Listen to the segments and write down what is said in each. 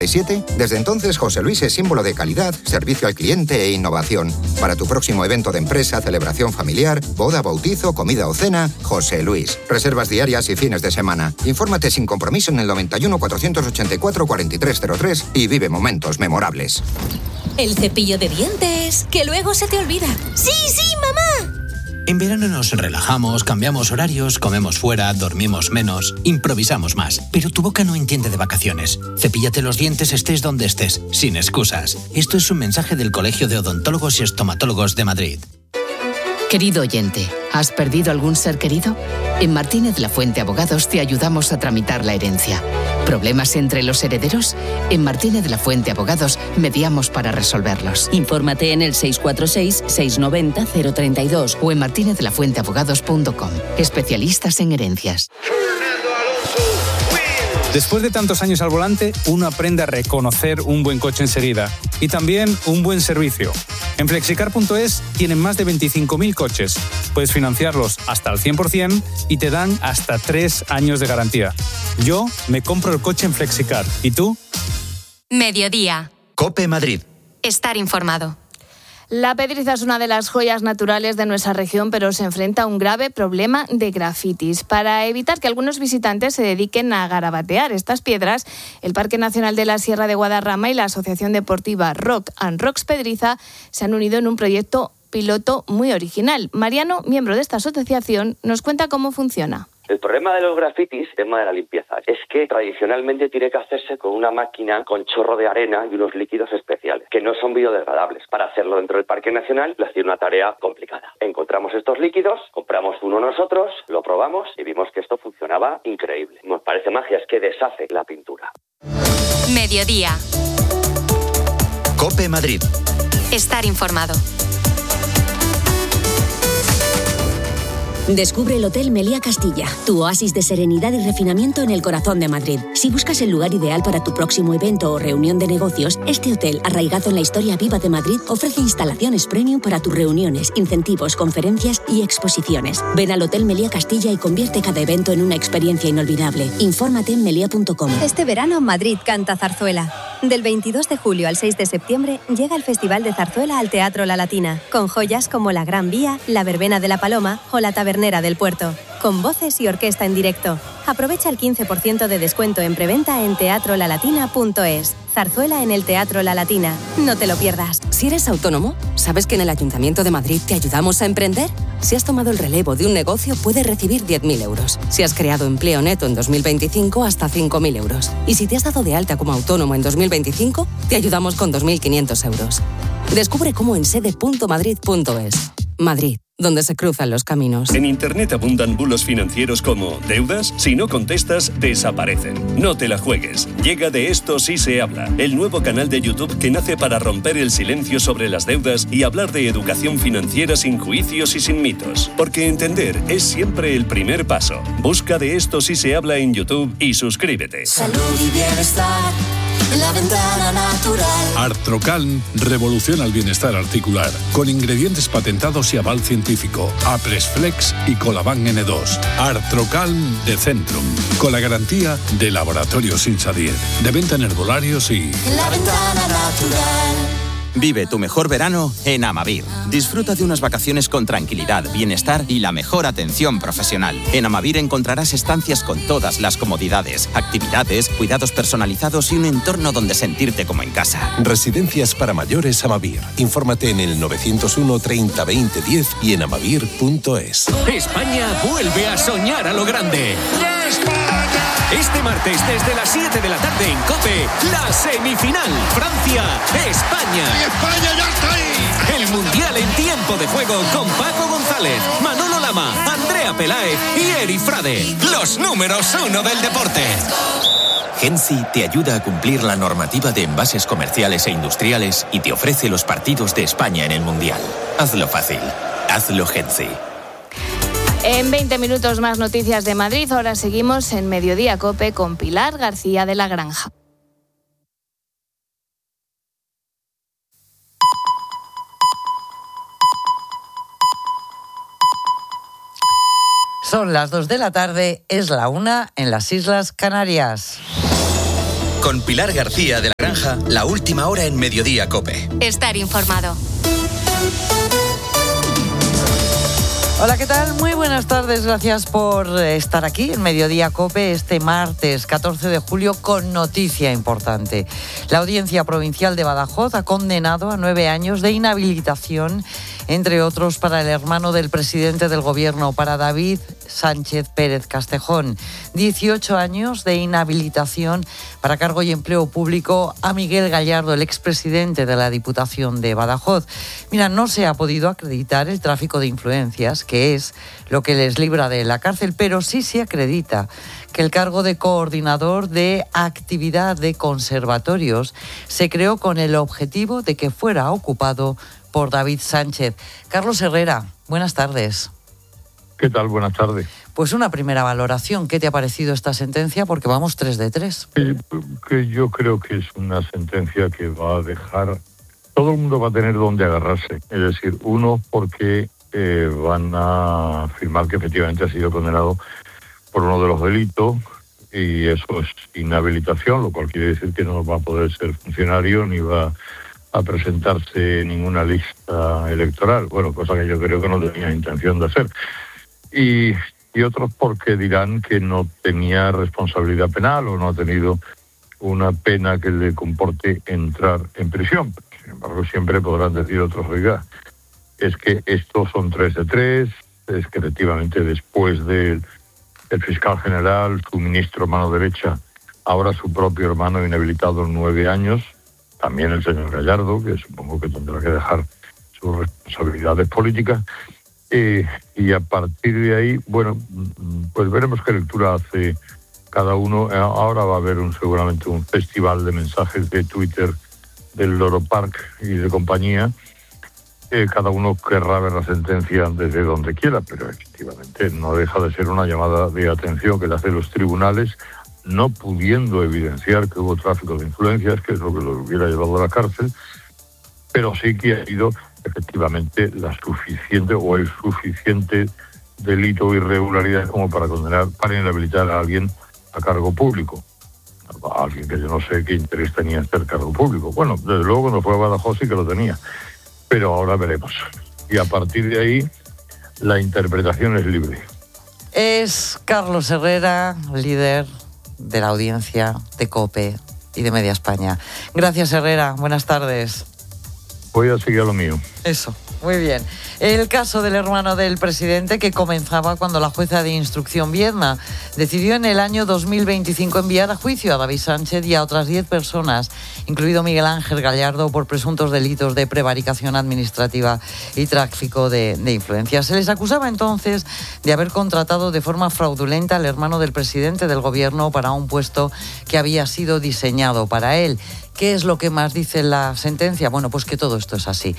1997, desde entonces José Luis es símbolo de calidad, servicio al cliente e innovación. Para tu próximo evento de empresa, celebración familiar, boda, bautizo, comida o cena, José Luis. Reservas diarias y fines de semana. Infórmate sin compromiso en el 91 484 4303 y vive momentos memorables. El cepillo de dientes, que luego se te olvida. ¡Sí, mamá! En verano nos relajamos, cambiamos horarios, comemos fuera, dormimos menos, improvisamos más. Pero tu boca no entiende de vacaciones. Cepíllate los dientes estés donde estés, sin excusas. Esto es un mensaje del Colegio de Odontólogos y Estomatólogos de Madrid. Querido oyente, ¿has perdido algún ser querido? En Martínez La Fuente Abogados te ayudamos a tramitar la herencia. ¿Problemas entre los herederos? En Martínez La Fuente Abogados mediamos para resolverlos. Infórmate en el 646-690-032 o en martinezlafuenteabogados.com. Especialistas en herencias. Después de tantos años al volante, uno aprende a reconocer un buen coche enseguida y también un buen servicio. En Flexicar.es tienen más de 25.000 coches. Puedes financiarlos hasta el 100% y te dan hasta 3 años de garantía. Yo me compro el coche en Flexicar. ¿Y tú? Mediodía. COPE Madrid. Estar informado. La Pedriza es una de las joyas naturales de nuestra región, pero se enfrenta a un grave problema de grafitis. Para evitar que algunos visitantes se dediquen a garabatear estas piedras, el Parque Nacional de la Sierra de Guadarrama y la Asociación Deportiva Rock and Rocks Pedriza se han unido en un proyecto piloto muy original. Mariano, miembro de esta asociación, nos cuenta cómo funciona. El problema de los grafitis, el tema de la limpieza, es que tradicionalmente tiene que hacerse con una máquina con chorro de arena y unos líquidos especiales, que no son biodegradables. Para hacerlo dentro del Parque Nacional, le ha sido una tarea complicada. Encontramos estos líquidos, compramos uno nosotros, lo probamos y vimos que esto funcionaba increíble. Nos parece magia, es que deshace la pintura. Mediodía. COPE Madrid. Estar informado. Descubre el Hotel Meliá Castilla, tu oasis de serenidad y refinamiento en el corazón de Madrid. Si buscas el lugar ideal para tu próximo evento o reunión de negocios, este hotel, arraigado en la historia viva de Madrid, ofrece instalaciones premium para tus reuniones, incentivos, conferencias y exposiciones. Ven al Hotel Meliá Castilla y convierte cada evento en una experiencia inolvidable. Infórmate en melia.com. Este verano Madrid canta zarzuela. Del 22 de julio al 6 de septiembre llega el Festival de Zarzuela al Teatro La Latina, con joyas como La Gran Vía, La Verbena de la Paloma o La Tabernera del Puerto, con voces y orquesta en directo. Aprovecha el 15% de descuento en preventa en teatrolalatina.es. Zarzuela en el Teatro La Latina. No te lo pierdas. Si eres autónomo, ¿sabes que en el Ayuntamiento de Madrid te ayudamos a emprender? Si has tomado el relevo de un negocio, puedes recibir 10.000 euros. Si has creado empleo neto en 2025, hasta 5.000 euros. Y si te has dado de alta como autónomo en 2025, te ayudamos con 2.500 euros. Descubre cómo en sede.madrid.es. Madrid, donde se cruzan los caminos. En Internet abundan bulos financieros como ¿deudas? Si no contestas, desaparecen. No te la juegues. Llega De Esto Sí Se Habla, el nuevo canal de YouTube que nace para romper el silencio sobre las deudas y hablar de educación financiera sin juicios y sin mitos. Porque entender es siempre el primer paso. Busca De Esto Sí Se Habla en YouTube y suscríbete. Salud y bienestar. La Ventana Natural. Artrocalm revoluciona el bienestar articular con ingredientes patentados y aval científico. Apresflex y Colaban N2. Artrocalm de Centrum, con la garantía de Laboratorios Insadier. De venta en herbolarios y... La Ventana Natural. Vive tu mejor verano en Amavir. Disfruta de unas vacaciones con tranquilidad, bienestar y la mejor atención profesional. En Amavir encontrarás estancias con todas las comodidades, actividades, cuidados personalizados y un entorno donde sentirte como en casa. Residencias para mayores Amavir. Infórmate en el 901 30 20 10 y en amavir.es. España vuelve a soñar a lo grande. Este martes desde las 7 de la tarde en COPE, la semifinal Francia-España. ¡Y España ya está ahí! El Mundial en tiempo de juego con Paco González, Manolo Lama, Andrea Peláez y Eri Frade. Los números 1 del deporte. Genci te ayuda a cumplir la normativa de envases comerciales e industriales y te ofrece los partidos de España en el Mundial. Hazlo fácil. Hazlo Genci. En 20 minutos más noticias de Madrid. Ahora seguimos en Mediodía COPE con Pilar García de la Granja. Son las 2 de la tarde, es la 1 en las Islas Canarias. Con Pilar García de la Granja, la última hora en Mediodía COPE. Estar informado. Hola, ¿qué tal? Muy buenas tardes, gracias por estar aquí en Mediodía COPE este martes 14 de julio con noticia importante. La Audiencia Provincial de Badajoz ha condenado a 9 años de inhabilitación, entre otros para el hermano del presidente del Gobierno, para David Sánchez Pérez Castejón. 18 años de inhabilitación para cargo y empleo público a Miguel Gallardo, el expresidente de la Diputación de Badajoz. Mira, no se ha podido acreditar el tráfico de influencias, que es lo que les libra de la cárcel, pero sí se acredita que el cargo de coordinador de actividad de conservatorios se creó con el objetivo de que fuera ocupado por David Sánchez. Carlos Herrera, buenas tardes. ¿Qué tal? Buenas tardes. Pues una primera valoración. ¿Qué te ha parecido esta sentencia? Porque vamos 3 de 3. Que yo creo que es una sentencia que va a dejar... Todo el mundo va a tener donde agarrarse. Es decir, uno porque van a afirmar que efectivamente ha sido condenado por uno de los delitos y eso es inhabilitación, lo cual quiere decir que no va a poder ser funcionario ni va a presentarse en ninguna lista electoral. Bueno, cosa que yo creo que no tenía intención de hacer. Y otros porque dirán que no tenía responsabilidad penal o no ha tenido una pena que le comporte entrar en prisión. Sin embargo, siempre podrán decir otros, oiga, es que estos son 3 de 3, es que efectivamente después del fiscal general, su ministro mano derecha, ahora su propio hermano inhabilitado 9 años, también el señor Gallardo, que supongo que tendrá que dejar sus responsabilidades políticas, y a partir de ahí, bueno, pues veremos qué lectura hace cada uno. Ahora va a haber seguramente un festival de mensajes de Twitter del Loro Park y de compañía. Cada uno querrá ver la sentencia desde donde quiera, pero efectivamente no deja de ser una llamada de atención que le hacen los tribunales, no pudiendo evidenciar que hubo tráfico de influencias, que es lo que lo hubiera llevado a la cárcel, pero sí que ha habido efectivamente la suficiente o el suficiente delito o irregularidad como para condenar, para inhabilitar a alguien a cargo público. A alguien que yo no sé qué interés tenía en ser cargo público. Bueno, desde luego cuando fue a Badajoz sí que lo tenía, pero ahora veremos. Y a partir de ahí la interpretación es libre. Es Carlos Herrera, líder de la audiencia de COPE y de Media España. Gracias, Herrera. Buenas tardes. Voy a seguir a lo mío. Eso, muy bien. El caso del hermano del presidente, que comenzaba cuando la jueza de instrucción Viedma decidió en el año 2025 enviar a juicio a David Sánchez y a otras 10 personas, incluido Miguel Ángel Gallardo, por presuntos delitos de prevaricación administrativa y tráfico de influencias. Se les acusaba entonces de haber contratado de forma fraudulenta al hermano del presidente del Gobierno para un puesto que había sido diseñado para él. ¿Qué es lo que más dice la sentencia? Bueno, pues que todo esto es así.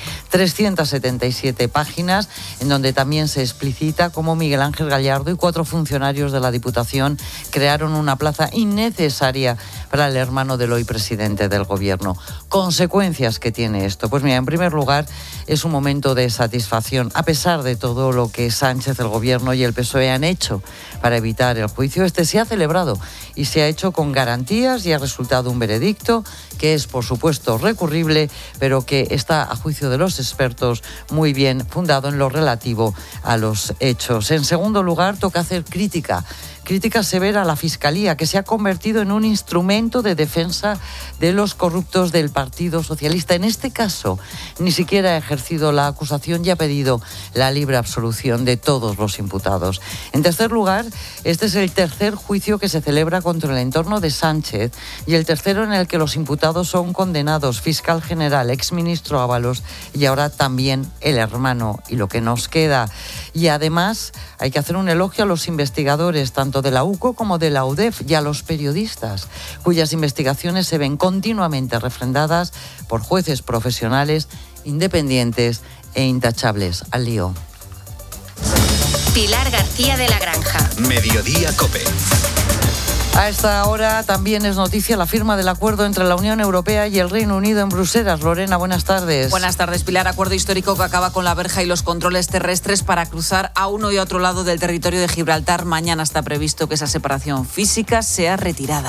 377 páginas en donde también se explicita cómo Miguel Ángel Gallardo y 4 funcionarios de la Diputación crearon una plaza innecesaria para el hermano del hoy presidente del Gobierno. ¿Consecuencias que tiene esto? Pues mira, en primer lugar, es un momento de satisfacción. A pesar de todo lo que Sánchez, el Gobierno y el PSOE han hecho para evitar el juicio, este se ha celebrado y se ha hecho con garantías y ha resultado un veredicto que es, por supuesto, recurrible, pero que está, a juicio de los expertos, muy bien fundado en lo relativo a los hechos. En segundo lugar, toca hacer crítica severa a la Fiscalía, que se ha convertido en un instrumento de defensa de los corruptos del Partido Socialista. En este caso, ni siquiera ha ejercido la acusación y ha pedido la libre absolución de todos los imputados. En tercer lugar, este es el tercer juicio que se celebra contra el entorno de Sánchez y el tercero en el que los imputados son condenados: fiscal general, exministro Ábalos y ahora también el hermano. Y lo que nos queda. Y además hay que hacer un elogio a los investigadores, tanto de la UCO como de la UDEF, y a los periodistas, cuyas investigaciones se ven continuamente refrendadas por jueces profesionales, independientes e intachables. Al lío. Pilar García de la Granja. Mediodía COPE. A esta hora también es noticia la firma del acuerdo entre la Unión Europea y el Reino Unido en Bruselas. Lorena, buenas tardes. Buenas tardes, Pilar. Acuerdo histórico que acaba con la verja y los controles terrestres para cruzar a uno y a otro lado del territorio de Gibraltar. Mañana está previsto que esa separación física sea retirada.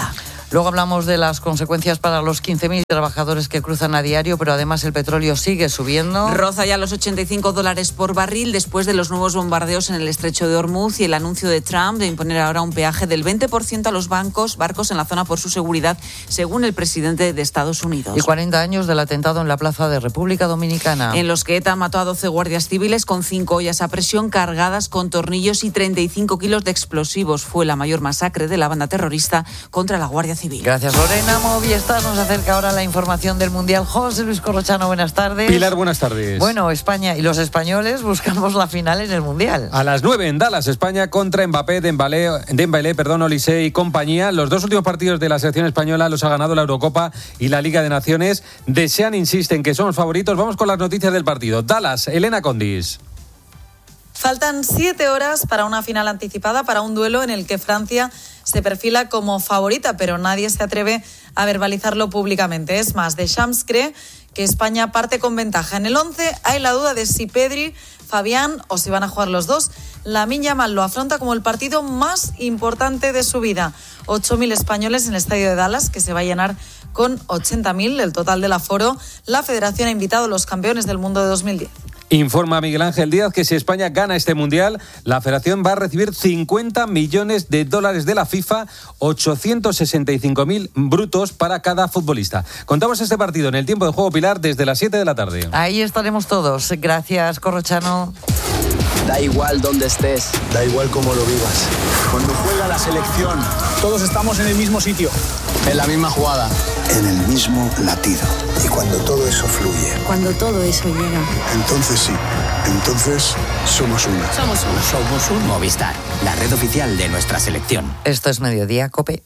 Luego hablamos de las consecuencias para los 15.000 trabajadores que cruzan a diario, pero además el petróleo sigue subiendo. Roza ya los $85 por barril después de los nuevos bombardeos en el estrecho de Hormuz y el anuncio de Trump de imponer ahora un peaje del 20% a los barcos en la zona por su seguridad, según el presidente de Estados Unidos. Y 40 años del atentado en la plaza de República Dominicana. En los que ETA mató a 12 guardias civiles con 5 ollas a presión cargadas con tornillos y 35 kilos de explosivos. Fue la mayor masacre de la banda terrorista contra la Guardia Civil. Gracias, Lorena. Movistar nos acerca ahora la información del Mundial. José Luis Corrochano, buenas tardes. Pilar, buenas tardes. Bueno, España y los españoles buscamos la final en el Mundial. A las 9 en Dallas, España contra Mbappé, Dembélé, Olise y compañía. Los dos últimos partidos de la selección española los ha ganado la Eurocopa y la Liga de Naciones. Desean, insisten que somos favoritos. Vamos con las noticias del partido. Dallas, Elena Condis. Faltan 7 horas para una final anticipada, para un duelo en el que Francia se perfila como favorita, pero nadie se atreve a verbalizarlo públicamente. Es más, Deschamps cree que España parte con ventaja. En el 11 hay la duda de si Pedri, Fabián o si van a jugar los dos. Lamine Yamal lo afronta como el partido más importante de su vida. 8.000 españoles en el estadio de Dallas, que se va a llenar con 80.000, el total del aforo. La federación ha invitado a los campeones del mundo de 2010. Informa Miguel Ángel Díaz que si España gana este Mundial, la Federación va a recibir $50 millones de la FIFA, 865.000 brutos para cada futbolista. Contamos este partido en el tiempo de juego, Pilar, desde las 7 de la tarde. Ahí estaremos todos. Gracias, Corrochano. Da igual dónde estés, da igual cómo lo vivas. Cuando juega la selección, todos estamos en el mismo sitio, en la misma jugada, en el mismo latido. Y cuando todo eso fluye, cuando todo eso llega, entonces sí, entonces somos una. Somos uno. Somos un Movistar, la red oficial de nuestra selección. Esto es Mediodía, COPE.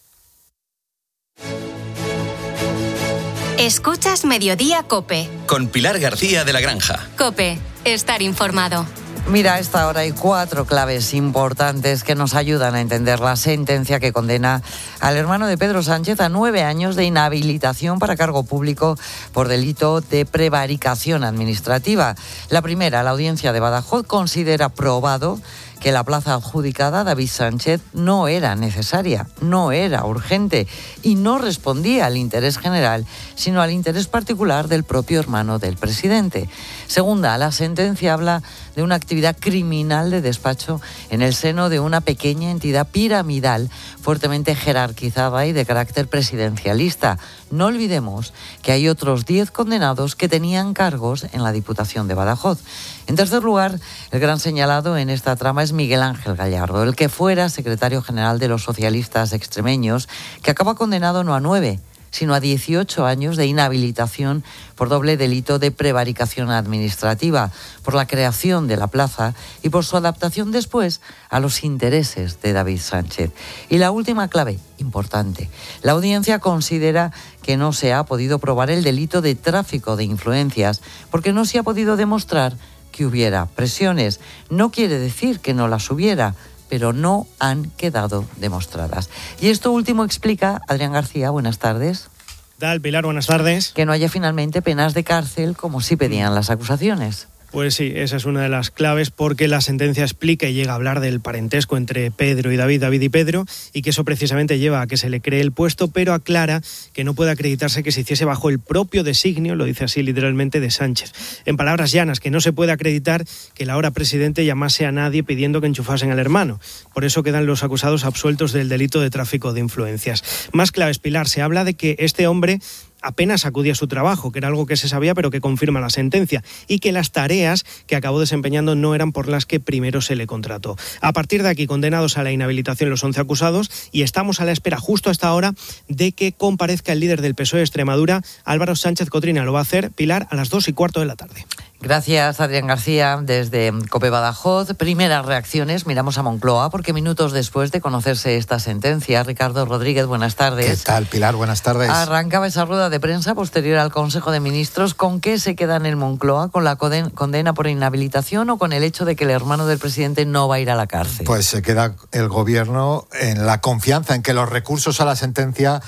Escuchas Mediodía, COPE. Con Pilar García de la Granja. COPE, estar informado. Mira, a esta hora hay 4 claves importantes que nos ayudan a entender la sentencia que condena al hermano de Pedro Sánchez a 9 años de inhabilitación para cargo público por delito de prevaricación administrativa. La primera, la audiencia de Badajoz considera probado que la plaza adjudicada a David Sánchez no era necesaria, no era urgente y no respondía al interés general, sino al interés particular del propio hermano del presidente. Segunda, la sentencia habla de una actividad criminal de despacho en el seno de una pequeña entidad piramidal fuertemente jerarquizada y de carácter presidencialista. No olvidemos que hay otros 10 condenados que tenían cargos en la Diputación de Badajoz. En tercer lugar, el gran señalado en esta trama es Miguel Ángel Gallardo, el que fuera secretario general de los socialistas extremeños, que acaba condenado no a 9, sino a 18 años de inhabilitación por doble delito de prevaricación administrativa, por la creación de la plaza y por su adaptación después a los intereses de David Sánchez. Y la última clave, importante, la audiencia considera que no se ha podido probar el delito de tráfico de influencias porque no se ha podido demostrar que hubiera presiones. No quiere decir que no las hubiera, pero no han quedado demostradas. Y esto último explica Adrián García. Buenas tardes. ¿Qué tal, Pilar? Buenas tardes. Que no haya finalmente penas de cárcel como sí pedían las acusaciones. Pues sí, esa es una de las claves porque la sentencia explica y llega a hablar del parentesco entre Pedro y David, David y Pedro, y que eso precisamente lleva a que se le cree el puesto, pero aclara que no puede acreditarse que se hiciese bajo el propio designio, lo dice así literalmente, de Sánchez. En palabras llanas, que no se puede acreditar que el ahora presidente llamase a nadie pidiendo que enchufasen al hermano. Por eso quedan los acusados absueltos del delito de tráfico de influencias. Más claves, Pilar, se habla de que este hombre apenas acudía a su trabajo, que era algo que se sabía pero que confirma la sentencia, y que las tareas que acabó desempeñando no eran por las que primero se le contrató. A partir de aquí, condenados a la inhabilitación los 11 acusados, y estamos a la espera justo a esta hora de que comparezca el líder del PSOE de Extremadura, Álvaro Sánchez Cotrina. Lo va a hacer, Pilar, a las 2:15 de la tarde. Gracias, Adrián García, desde COPE Badajoz. Primeras reacciones, miramos a Moncloa, porque minutos después de conocerse esta sentencia, Ricardo Rodríguez, buenas tardes. ¿Qué tal, Pilar? Buenas tardes. Arrancaba esa rueda de prensa posterior al Consejo de Ministros. ¿Con qué se queda en el Moncloa? ¿Con la condena por inhabilitación o con el hecho de que el hermano del presidente no va a ir a la cárcel? Pues se queda el gobierno en la confianza en que los recursos a la sentencia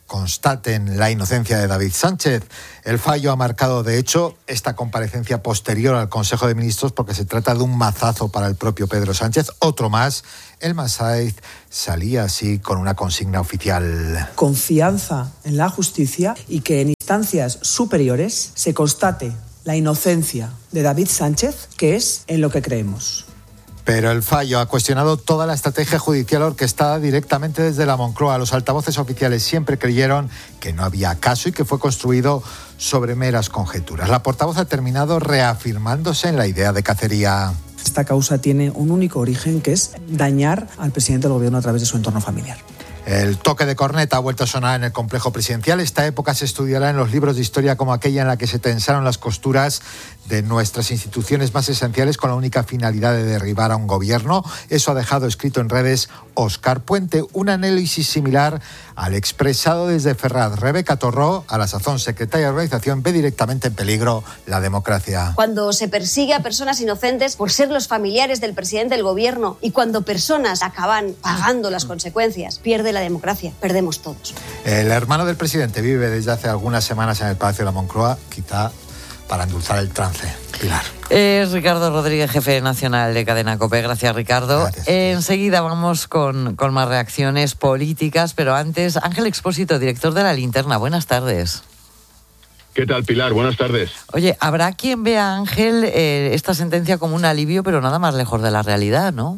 constaten la inocencia de David Sánchez. El fallo ha marcado, de hecho, esta comparecencia posterior al Consejo de Ministros porque se trata de un mazazo para el propio Pedro Sánchez. Otro más. El Masaiz salía así con una consigna oficial. Confianza en la justicia y que en instancias superiores se constate la inocencia de David Sánchez, que es en lo que creemos. Pero el fallo ha cuestionado toda la estrategia judicial orquestada directamente desde la Moncloa. Los altavoces oficiales siempre creyeron que no había caso y que fue construido sobre meras conjeturas. La portavoz ha terminado reafirmándose en la idea de cacería. Esta causa tiene un único origen, que es dañar al presidente del gobierno a través de su entorno familiar. El toque de corneta ha vuelto a sonar en el complejo presidencial. Esta época se estudiará en los libros de historia como aquella en la que se tensaron las costuras de nuestras instituciones más esenciales con la única finalidad de derribar a un gobierno. Eso ha dejado escrito en redes Óscar Puente, un análisis similar al expresado desde Ferraz. Rebeca Torró, a la sazón secretaria de organización, ve directamente en peligro la democracia. Cuando se persigue a personas inocentes por ser los familiares del presidente del gobierno y cuando personas acaban pagando las consecuencias, pierde la democracia, perdemos todos. El hermano del presidente vive desde hace algunas semanas en el Palacio de la Moncloa, quizá para endulzar el trance. Pilar. Es Ricardo Rodríguez, jefe nacional de Cadena COPE. Gracias, Ricardo. Gracias. Enseguida vamos con más reacciones políticas, pero antes, Ángel Expósito, director de La Linterna. Buenas tardes. ¿Qué tal, Pilar? Buenas tardes. Oye, habrá quien vea a Ángel esta sentencia como un alivio, pero nada más lejos de la realidad, ¿no?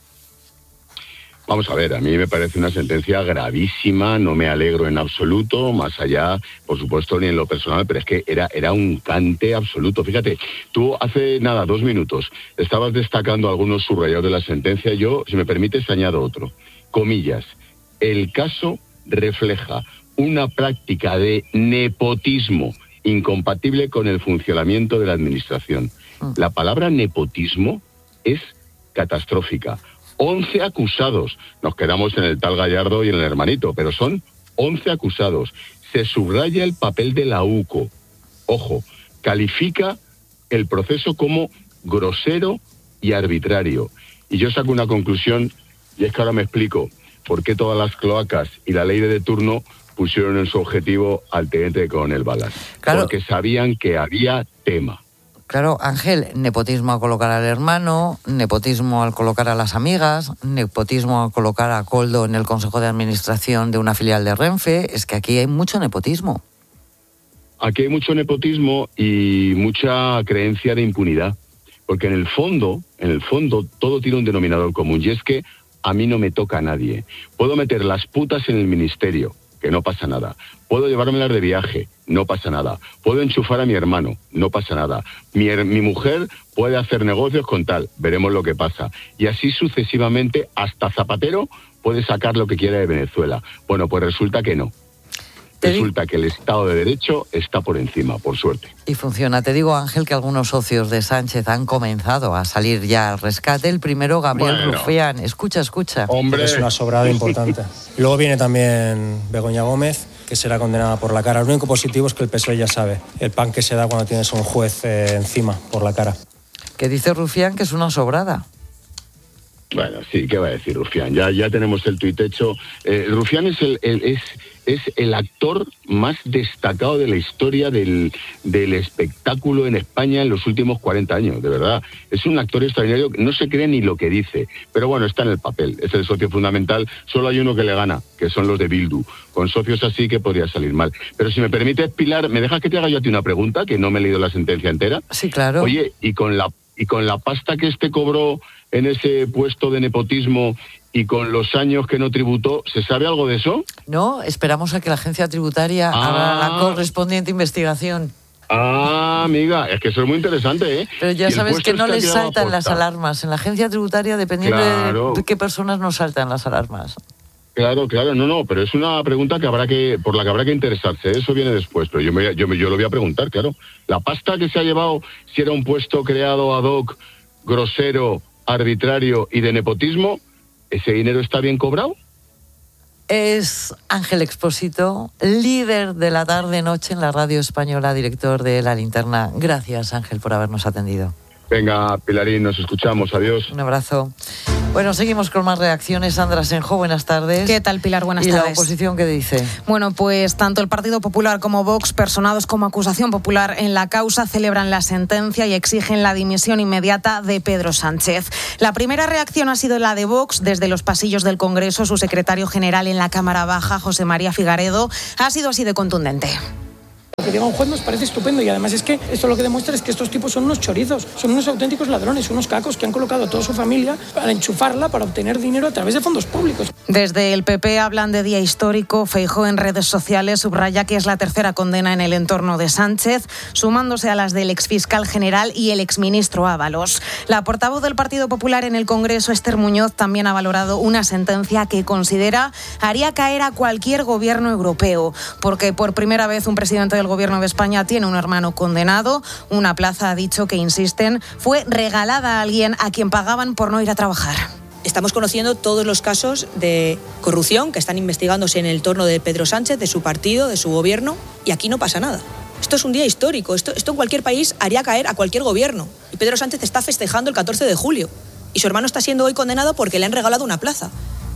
Vamos a ver, a mí me parece una sentencia gravísima, no me alegro en absoluto, más allá, por supuesto, ni en lo personal, pero es que era un cante absoluto. Fíjate, tú hace 2 minutos estabas destacando algunos subrayados de la sentencia, yo, si me permites, añado otro. Comillas, el caso refleja una práctica de nepotismo incompatible con el funcionamiento de la administración. La palabra nepotismo es catastrófica. 11 acusados. Nos quedamos en el tal Gallardo y en el hermanito, pero son 11 acusados. Se subraya el papel de la UCO. Ojo, califica el proceso como grosero y arbitrario. Y yo saco una conclusión, y es que ahora me explico por qué todas las cloacas y la ley de turno pusieron en su objetivo al teniente coronel Balas. Claro. Porque sabían que había tema. Claro, Ángel, nepotismo al colocar al hermano, nepotismo al colocar a las amigas, nepotismo al colocar a Koldo en el Consejo de Administración de una filial de Renfe. Es que aquí hay mucho nepotismo. Aquí hay mucho nepotismo y mucha creencia de impunidad. Porque en el fondo, todo tiene un denominador común. Y es que a mí no me toca a nadie. Puedo meter las putas en el ministerio, que no pasa nada. Puedo llevármelas de viaje, no pasa nada. Puedo enchufar a mi hermano, no pasa nada. Mi mujer puede hacer negocios con tal, veremos lo que pasa. Y así sucesivamente, hasta Zapatero puede sacar lo que quiera de Venezuela. Bueno, pues resulta que no. Resulta que el Estado de Derecho está por encima, por suerte. Y funciona. Te digo, Ángel, que algunos socios de Sánchez han comenzado a salir ya al rescate. El primero, Gabriel Rufián. Escucha. Hombre. Es una sobrada importante. Luego viene también Begoña Gómez, que será condenada por la cara. Lo único positivo es que el PSOE ya sabe el pan que se da cuando tienes a un juez encima por la cara. ¿Qué dice Rufián? Que es una sobrada. Bueno, sí, ¿qué va a decir Rufián? Ya tenemos el tuit hecho. Rufián es el actor más destacado de la historia del espectáculo en España en los últimos 40 años, de verdad. Es un actor extraordinario, no se cree ni lo que dice, pero bueno, está en el papel, es el socio fundamental. Solo hay uno que le gana, que son los de Bildu. Con socios así que podría salir mal. Pero si me permites, Pilar, ¿me dejas que te haga yo a ti una pregunta? Que no me he leído la sentencia entera. Sí, claro. Oye, y con la pasta que cobró en ese puesto de nepotismo y con los años que no tributó, ¿se sabe algo de eso? No, esperamos a que la agencia tributaria haga la correspondiente investigación. Amiga, es que eso es muy interesante, ¿eh? Pero ya sabes que no les saltan las alarmas. En la agencia tributaria, dependiendo de qué personas nos saltan las alarmas. Claro, no, pero es una pregunta por la que habrá que interesarse. Eso viene después, pero yo lo voy a preguntar, claro. La pasta que se ha llevado, si era un puesto creado ad hoc, grosero, arbitrario y de nepotismo, ¿ese dinero está bien cobrado? Es Ángel Expósito, líder de la tarde-noche en la radio española, director de La Linterna. Gracias, Ángel, por habernos atendido. Venga, Pilarín, nos escuchamos. Adiós. Un abrazo. Bueno, seguimos con más reacciones. Sandra Senjo, buenas tardes. ¿Qué tal, Pilar? Buenas tardes. tardes. ¿Y la oposición qué dice? Bueno, pues tanto el Partido Popular como Vox, personados como acusación popular en la causa, celebran la sentencia y exigen la dimisión inmediata de Pedro Sánchez. La primera reacción ha sido la de Vox. Desde los pasillos del Congreso, su secretario general en la Cámara Baja, José María Figaredo, ha sido así de contundente. Lo que diga un juez nos parece estupendo y además es que esto lo que demuestra es que estos tipos son unos chorizos, son unos auténticos ladrones, unos cacos que han colocado a toda su familia para enchufarla, para obtener dinero a través de fondos públicos. Desde el PP hablan de día histórico. Feijóo en redes sociales subraya que es la tercera condena en el entorno de Sánchez, sumándose a las del exfiscal general y el exministro Ábalos. La portavoz del Partido Popular en el Congreso, Esther Muñoz, también ha valorado una sentencia que considera haría caer a cualquier gobierno europeo, porque por primera vez un presidente del Gobierno de España tiene un hermano condenado. Una plaza, ha dicho, que insisten, fue regalada a alguien a quien pagaban por no ir a trabajar. Estamos conociendo todos los casos de corrupción que están investigándose en el entorno de Pedro Sánchez, de su partido, de su gobierno, y aquí no pasa nada. Esto es un día histórico. Esto en cualquier país haría caer a cualquier gobierno. Y Pedro Sánchez está festejando el 14 de julio. Y su hermano está siendo hoy condenado porque le han regalado una plaza.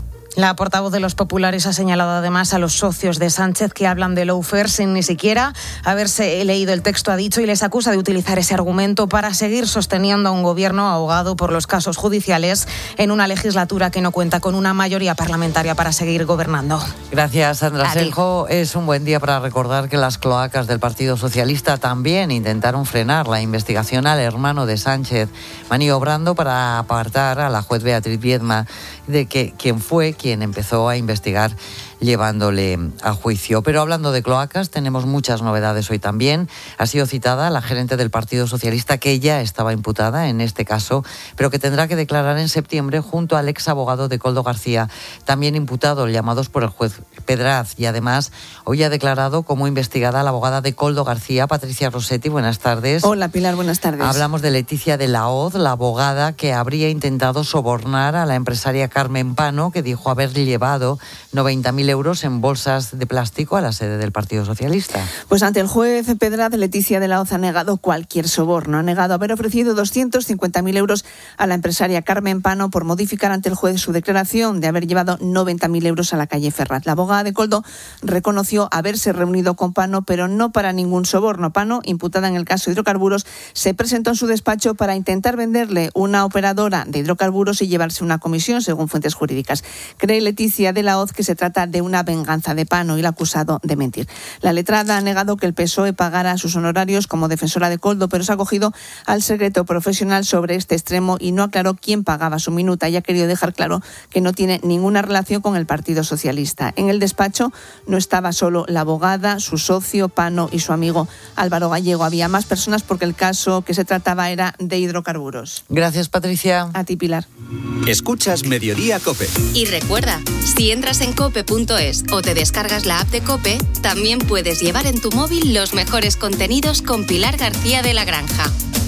La portavoz de los populares ha señalado además a los socios de Sánchez que hablan de lawfare sin ni siquiera haberse leído el texto, ha dicho, y les acusa de utilizar ese argumento para seguir sosteniendo a un gobierno ahogado por los casos judiciales en una legislatura que no cuenta con una mayoría parlamentaria para seguir gobernando. Gracias, Sandra Senjo. Es un buen día para recordar que las cloacas del Partido Socialista también intentaron frenar la investigación al hermano de Sánchez, maniobrando para apartar a la juez Beatriz Viedma de quien fue quien empezó a investigar llevándole a juicio. Pero hablando de cloacas, tenemos muchas novedades hoy también. Ha sido citada la gerente del Partido Socialista, que ya estaba imputada en este caso, pero que tendrá que declarar en septiembre junto al ex abogado de Koldo García, también imputado, llamados por el juez Pedraz. Y además, hoy ha declarado como investigada la abogada de Koldo García, Patricia Rossetti. Buenas tardes. Hola, Pilar, buenas tardes. Hablamos de Leticia de la Hoz, la abogada que habría intentado sobornar a la empresaria Carmen Pano, que dijo haber llevado 90.000 euros en bolsas de plástico a la sede del Partido Socialista. Pues ante el juez Pedraz, Leticia de la Hoz ha negado cualquier soborno. Ha negado haber ofrecido 250.000 euros a la empresaria Carmen Pano por modificar ante el juez su declaración de haber llevado 90.000 euros a la calle Ferraz. La abogada de Koldo reconoció haberse reunido con Pano, pero no para ningún soborno. Pano, imputada en el caso de hidrocarburos, se presentó en su despacho para intentar venderle una operadora de hidrocarburos y llevarse una comisión, según fuentes jurídicas. Cree Leticia de la Hoz que se trata de una venganza de Pano y el acusado de mentir. La letrada ha negado que el PSOE pagara sus honorarios como defensora de Koldo, pero se ha acogido al secreto profesional sobre este extremo y no aclaró quién pagaba su minuta y ha querido dejar claro que no tiene ninguna relación con el Partido Socialista. En el despacho no estaba solo la abogada, su socio, Pano y su amigo Álvaro Gallego. Había más personas porque el caso que se trataba era de hidrocarburos. Gracias, Patricia. A ti, Pilar. Escuchas Mediodía COPE. Y recuerda, si entras en cope.es o te descargas la app de COPE, también puedes llevar en tu móvil los mejores contenidos con Pilar García de la Granja.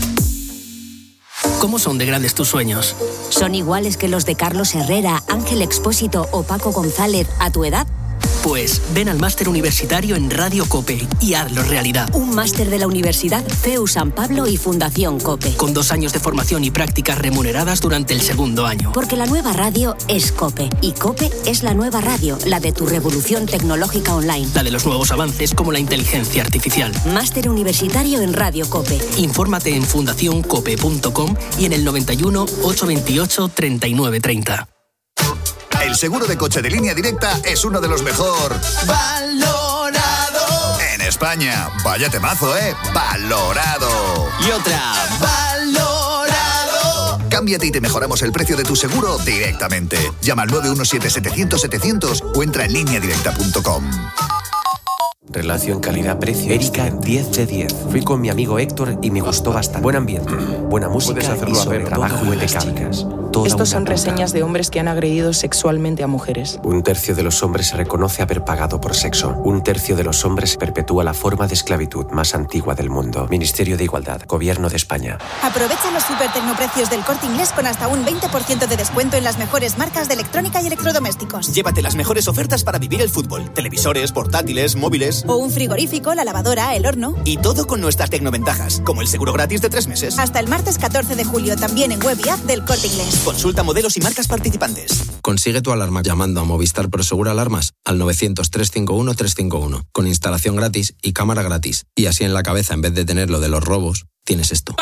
¿Cómo son de grandes tus sueños? ¿Son iguales que los de Carlos Herrera, Ángel Expósito o Paco González a tu edad? Pues ven al máster universitario en Radio COPE y hazlo realidad. Un máster de la Universidad CEU San Pablo y Fundación COPE. Con 2 años de formación y prácticas remuneradas durante el segundo año. Porque la nueva radio es COPE. Y COPE es la nueva radio, la de tu revolución tecnológica online. La de los nuevos avances como la inteligencia artificial. Máster universitario en Radio COPE. Infórmate en fundacioncope.com y en el 91 828 3930. El seguro de coche de Línea Directa es uno de los mejor valorado en España. Vaya temazo, valorado. Y otra, valorado. Cámbiate y te mejoramos el precio de tu seguro directamente. Llama al 917-700-700 o entra en lineadirecta.com. Relación calidad-precio. Erika, 10 de 10. Fui con mi amigo Héctor y me gustó bastante. Buen ambiente, buena música y sobre trabajo impecable. Estos son reseñas de hombres que han agredido sexualmente a mujeres. 1/3 de los hombres se reconoce haber pagado por sexo. 1/3 de los hombres perpetúa la forma de esclavitud más antigua del mundo. Ministerio de Igualdad, Gobierno de España. Aprovecha los super tecnoprecios del Corte Inglés con hasta un 20% de descuento en las mejores marcas de electrónica y electrodomésticos. Llévate las mejores ofertas para vivir el fútbol. Televisores, portátiles, móviles. O un frigorífico, la lavadora, el horno. Y todo con nuestras tecnoventajas, como el seguro gratis de 3 meses. Hasta el martes 14 de julio, también en web y app del Corte Inglés. Consulta modelos y marcas participantes. Consigue tu alarma llamando a Movistar Prosegur Alarmas al 900-351-351, con instalación gratis y cámara gratis. Y así en la cabeza, en vez de tener lo de los robos, tienes esto.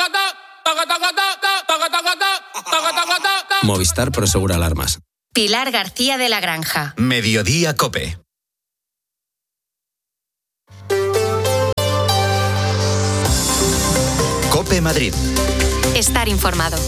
Movistar Prosegur Alarmas. Pilar García de la Granja. Mediodía COPE. COPE Madrid. Estar informado.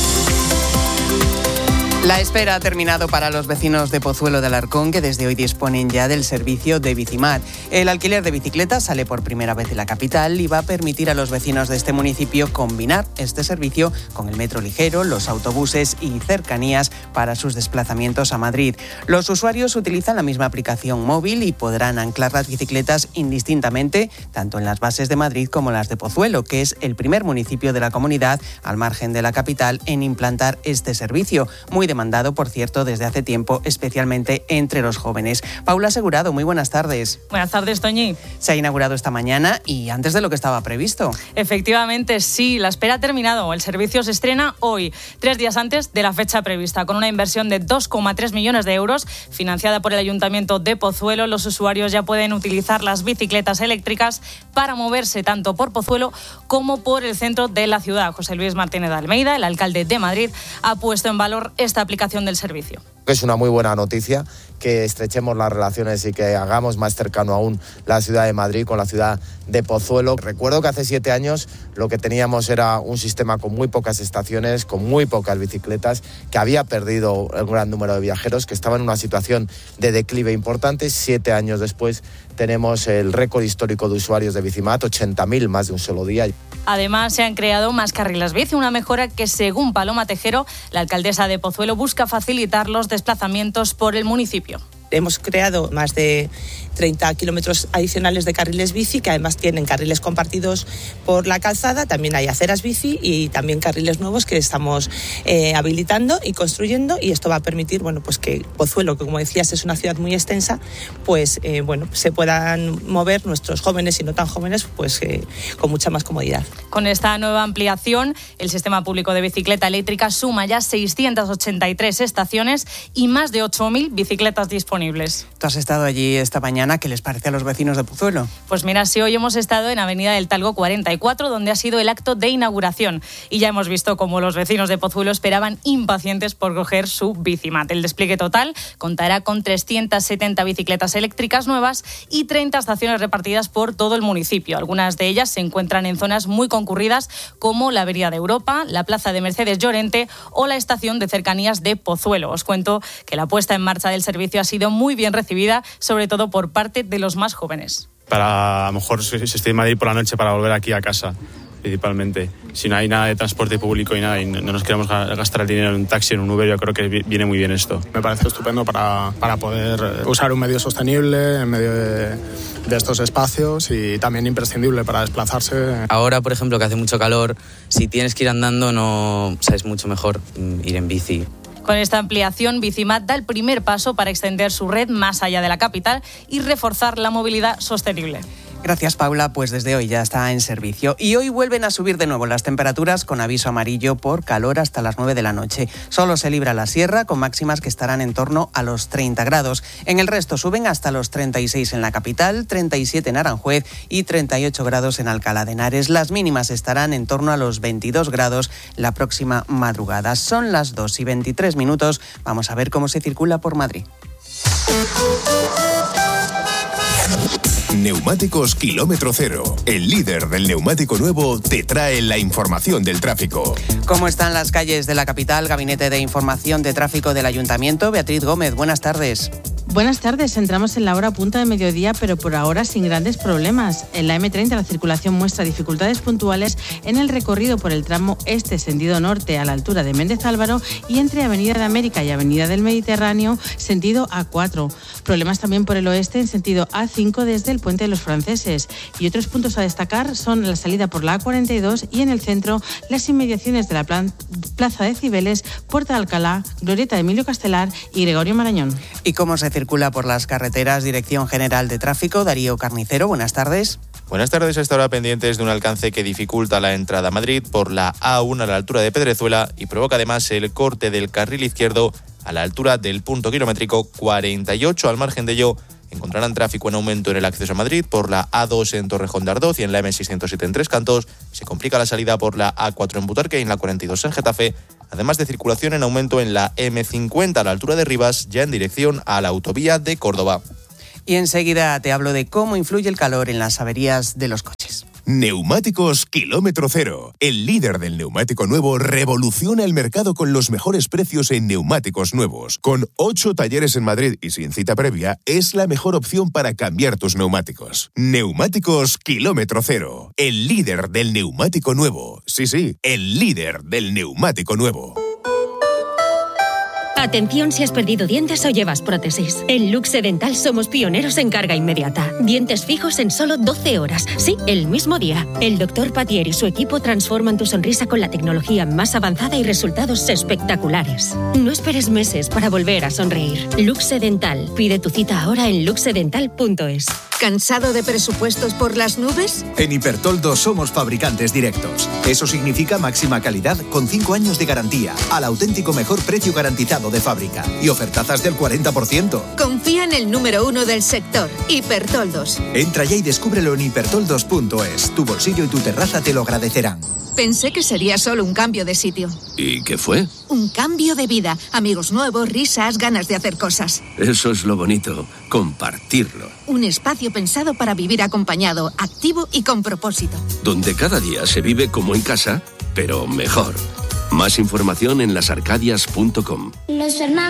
La espera ha terminado para los vecinos de Pozuelo de Alarcón, que desde hoy disponen ya del servicio de Bicimat. El alquiler de bicicletas sale por primera vez en la capital y va a permitir a los vecinos de este municipio combinar este servicio con el metro ligero, los autobuses y cercanías para sus desplazamientos a Madrid. Los usuarios utilizan la misma aplicación móvil y podrán anclar las bicicletas indistintamente, tanto en las bases de Madrid como en las de Pozuelo, que es el primer municipio de la comunidad, al margen de la capital, en implantar este servicio, muy demandado, por cierto, desde hace tiempo, especialmente entre los jóvenes. Paula Asegurado, muy buenas tardes. Buenas tardes, Toñi. Se ha inaugurado esta mañana y antes de lo que estaba previsto. Efectivamente, sí, la espera ha terminado. El servicio se estrena hoy, 3 días antes de la fecha prevista, con una inversión de 2,3 millones de euros, financiada por el Ayuntamiento de Pozuelo. Los usuarios ya pueden utilizar las bicicletas eléctricas para moverse tanto por Pozuelo como por el centro de la ciudad. José Luis Martínez de Almeida, el alcalde de Madrid, ha puesto en valor esta aplicación del servicio. Es una muy buena noticia que estrechemos las relaciones y que hagamos más cercano aún la ciudad de Madrid con la ciudad de Pozuelo. Recuerdo que hace 7 años lo que teníamos era un sistema con muy pocas estaciones, con muy pocas bicicletas, que había perdido un gran número de viajeros, que estaba en una situación de declive importante. 7 años después tenemos el récord histórico de usuarios de Bicimat, 80.000 más de un solo día. Además, se han creado más carriles bici, una mejora que, según Paloma Tejero, la alcaldesa de Pozuelo, busca facilitar los desplazamientos por el municipio. Hemos creado más de 30 kilómetros adicionales de carriles bici, que además tienen carriles compartidos por la calzada. También hay aceras bici y también carriles nuevos que estamos habilitando y construyendo, y esto va a permitir, bueno, pues que Pozuelo, que como decías es una ciudad muy extensa, pues se puedan mover nuestros jóvenes y no tan jóvenes pues con mucha más comodidad. Con esta nueva ampliación, el sistema público de bicicleta eléctrica suma ya 683 estaciones y más de 8.000 bicicletas disponibles. Tú has estado allí esta mañana. ¿Qué les parece a los vecinos de Pozuelo? Pues mira, sí, hoy hemos estado en Avenida del Talgo 44, donde ha sido el acto de inauguración. Y ya hemos visto cómo los vecinos de Pozuelo esperaban impacientes por coger su Bicimat. El despliegue total contará con 370 bicicletas eléctricas nuevas y 30 estaciones repartidas por todo el municipio. Algunas de ellas se encuentran en zonas muy concurridas, como la Avenida de Europa, la Plaza de Mercedes Llorente o la estación de cercanías de Pozuelo. Os cuento que la puesta en marcha del servicio ha sido muy bien recibida, sobre todo por parte de los más jóvenes. Para, a lo mejor, si estoy en Madrid por la noche, para volver aquí a casa, principalmente. Si no hay nada de transporte público y nada, y no nos queremos gastar el dinero en un taxi, en un Uber, yo creo que viene muy bien esto. Me parece estupendo para poder usar un medio sostenible en medio de estos espacios, y también imprescindible para desplazarse. Ahora, por ejemplo, que hace mucho calor, si tienes que ir andando, no sabes, mucho mejor ir en bici. Con esta ampliación, Bicimat da el primer paso para extender su red más allá de la capital y reforzar la movilidad sostenible. Gracias, Paula. Pues desde hoy ya está en servicio. Y hoy vuelven a subir de nuevo las temperaturas, con aviso amarillo por calor hasta las 9 de la noche. Solo se libra la sierra, con máximas que estarán en torno a los 30 grados. En el resto suben hasta los 36 en la capital, 37 en Aranjuez y 38 grados en Alcalá de Henares. Las mínimas estarán en torno a los 22 grados la próxima madrugada. Son las 2:23. Vamos a ver cómo se circula por Madrid. Neumáticos Kilómetro Cero, el líder del neumático nuevo, te trae la información del tráfico. ¿Cómo están las calles de la capital? Gabinete de Información de Tráfico del Ayuntamiento. Beatriz Gómez, buenas tardes. Buenas tardes, entramos en la hora punta de mediodía, pero por ahora sin grandes problemas. En la M30 la circulación muestra dificultades puntuales en el recorrido por el tramo este sentido norte a la altura de Méndez Álvaro y entre Avenida de América y Avenida del Mediterráneo sentido A4. Problemas también por el oeste en sentido A5 desde el Puente de los Franceses. Y otros puntos a destacar son la salida por la A42 y en el centro las inmediaciones de la Plaza de Cibeles, Puerta de Alcalá, Glorieta de Emilio Castelar y Gregorio Marañón. ¿Y cómo se circula por las carreteras. Dirección General de Tráfico, Darío Carnicero, buenas tardes. Buenas tardes. A esta hora pendientes de un alcance que dificulta la entrada a Madrid por la A1 a la altura de Pedrezuela y provoca además el corte del carril izquierdo a la altura del punto kilométrico 48. Al margen de ello, encontrarán tráfico en aumento en el acceso a Madrid por la A2 en Torrejón de Ardoz y en la M607 en Tres Cantos. Se complica la salida por la A4 en Butarque y en la 42 en Getafe, además de circulación en aumento en la M50 a la altura de Rivas, ya en dirección a la autovía de Córdoba. Y enseguida te hablo de cómo influye el calor en las averías de los coches. Neumáticos Kilómetro Cero. El líder del neumático nuevo revoluciona el mercado con los mejores precios en neumáticos nuevos. Con 8 talleres en Madrid y sin cita previa, es la mejor opción para cambiar tus neumáticos. Neumáticos Kilómetro Cero. El líder del neumático nuevo. Sí, el líder del neumático nuevo. Atención si has perdido dientes o llevas prótesis. En Luxe Dental somos pioneros en carga inmediata. Dientes fijos en solo 12 horas. Sí, el mismo día. El doctor Patier y su equipo transforman tu sonrisa con la tecnología más avanzada y resultados espectaculares. No esperes meses para volver a sonreír. Luxe Dental. Pide tu cita ahora en luxedental.es. ¿Cansado de presupuestos por las nubes? En Hipertoldo somos fabricantes directos. Eso significa máxima calidad con 5 años de garantía, al auténtico mejor precio garantizado de fábrica y ofertazas del 40%. Confía en el número 1 del sector, Hipertoldos. Entra ya y descúbrelo en hipertoldos.es. Tu bolsillo y tu terraza te lo agradecerán. Pensé que sería solo un cambio de sitio. ¿Y qué fue? Un cambio de vida. Amigos nuevos, risas, ganas de hacer cosas. Eso es lo bonito, compartirlo. Un espacio pensado para vivir acompañado, activo y con propósito. Donde cada día se vive como en casa, pero mejor. Más información en lasarcadias.com. Los hermanos